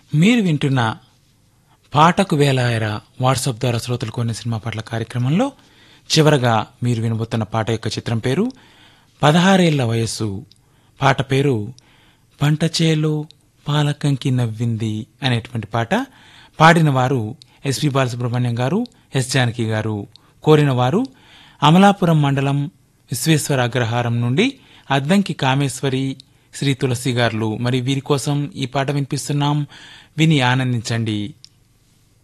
మీరు వింటున్న పాటకు వేలాయరా వాట్సాప్ ద్వారా శ్రోతలు కొన్ని సినిమా పాటల కార్యక్రమంలో చివరగా మీరు వినబోతున్న పాట యొక్క చిత్రం పేరు 16 వయస్సు. పాట పేరు పంటచేలో పాలకంకి నవ్వింది అనేటువంటి పాట. పాడిన వారు ఎస్పి బాలసుబ్రహ్మణ్యం గారు, ఎస్ జానకి గారు. కోరిన వారు అమలాపురం మండలం విశ్వేశ్వర అగ్రహారం నుండి అద్దంకి కామేశ్వరి, శ్రీ తులసి గారులు. మరి వీరి కోసం ఈ పాట వినిపిస్తున్నాం, విని ఆనందించండి.